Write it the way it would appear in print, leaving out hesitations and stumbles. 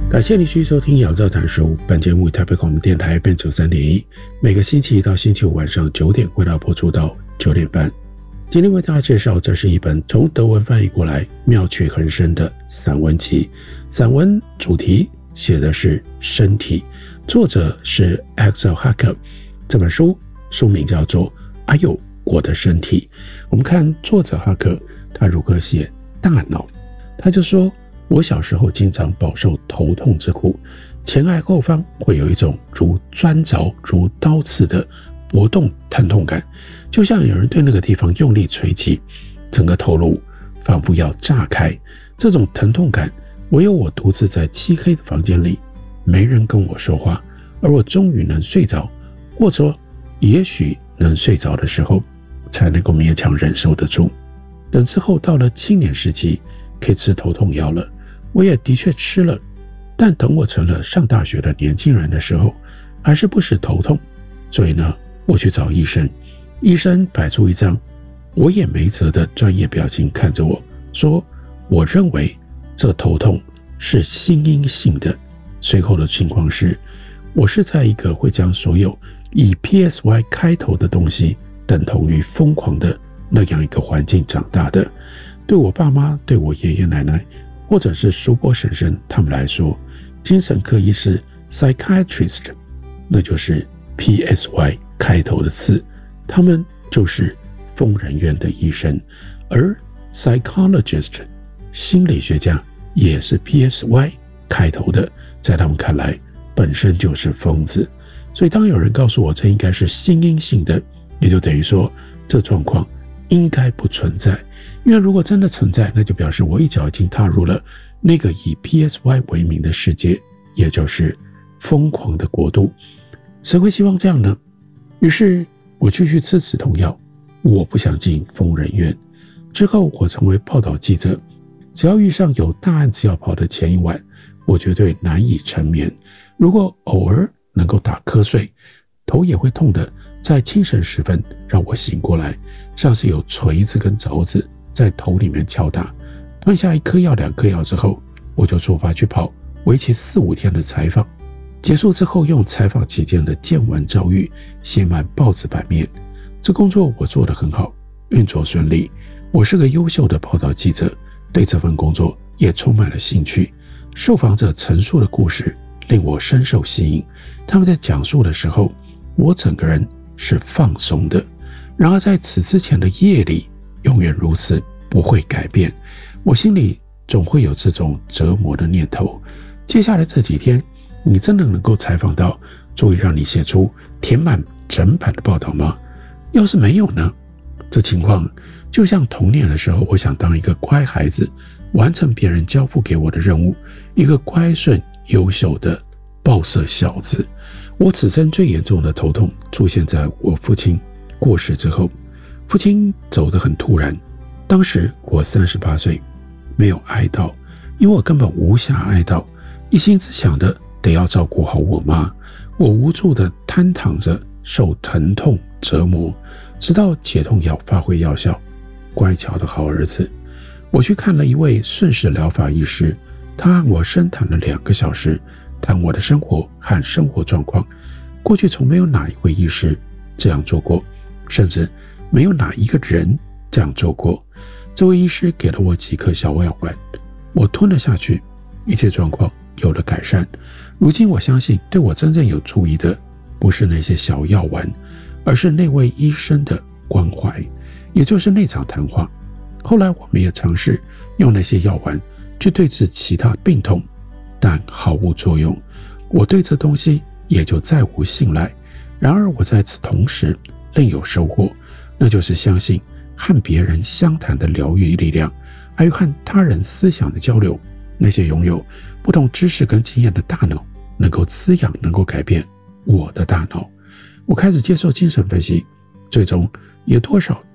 感谢你继续收听杨照谈书，本节目以台北广播电台 FM 93.1，每个星期一到星期五晚上9点会到播出到9点半。今天为大家介绍，这是一本从德文翻译过来妙趣横生的散文集。散文主题写的是身体，作者是 Axel Hacker。这本书书名叫做《哎呦，我的身体》。我们看作者哈克他如何写大脑，他就说，我小时候经常饱受头痛之苦，前额后方会有一种如钻凿、如刀刺的搏动疼痛感，就像有人对那个地方用力锤击，整个头颅仿佛要炸开。这种疼痛感，唯有我独自在漆黑的房间里，没人跟我说话，而我终于能睡着，或者也许能睡着的时候，才能够勉强忍受得住。等之后到了青年时期，可以吃头痛药了，我也的确吃了，但等我成了上大学的年轻人的时候，还是不时头痛。所以呢，我去找医生，医生摆出一张我也没辙的专业表情看着我，说我认为这头痛是心因性的。随后的情况是，我是在一个会将所有以 PSY 开头的东西等同于疯狂的那样一个环境长大的。对我爸妈，对我爷爷奶奶，或者是叔伯婶婶他们来说，精神科医师 psychiatrist 那就是 PSY 开头的词，他们就是疯人院的医生。而 psychologist 心理学家也是 PSY 开头的，在他们看来本身就是疯子。所以当有人告诉我这应该是心因性的，也就等于说这状况应该不存在。因为如果真的存在，那就表示我一脚已经踏入了那个以 PSY 为名的世界，也就是疯狂的国度。谁会希望这样呢？于是我继续吃止痛药，我不想进疯人院。之后我成为报道记者，只要遇上有大案子要跑的前一晚，我绝对难以沉眠。如果偶尔能够打瞌睡，头也会痛的，在清晨时分让我醒过来，像是有锤子跟凿子在头里面敲打。吞下1颗药2颗药之后，我就出发去跑为期4、5天的采访。结束之后，用采访期间的见闻遭遇写满报纸版面。这工作我做得很好，运作顺利。我是个优秀的报道记者，对这份工作也充满了兴趣。受访者陈述的故事令我深受吸引，他们在讲述的时候，我整个人是放松的。然而在此之前的夜里，永远如此，不会改变。我心里总会有这种折磨的念头，接下来这几天你真的能够采访到足以让你写出填满整版的报道吗？要是没有呢？这情况就像童年的时候，我想当一个乖孩子，完成别人交付给我的任务，一个乖顺优秀的报社小子。我此生最严重的头痛出现在我父亲过世之后。父亲走得很突然，当时我38岁，没有哀悼，因为我根本无暇哀悼，一心只想着得要照顾好我妈。我无助地瘫躺着，受疼痛折磨，直到解痛药发挥药效。乖巧的好儿子，我去看了一位顺势疗法医师，他和我深谈了2个小时，谈我的生活和生活状况。过去从没有哪一位医师这样做过，甚至没有哪一个人这样做过。这位医师给了我几颗小药丸，我吞了下去，一切状况有了改善。如今我相信，对我真正有注意的不是那些小药丸，而是那位医生的关怀，也就是那场谈话。后来我们也尝试用那些药丸去对治其他病痛，但毫无作用。我对这东西也就再无信赖。然而我在此同时另有收获，那就是相信和别人相谈的疗愈力量，还有和他人思想的交流。那些拥有不同知识跟经验的大脑，能够滋养，能够改变我的大脑。我开始接受精神分析，最终也多少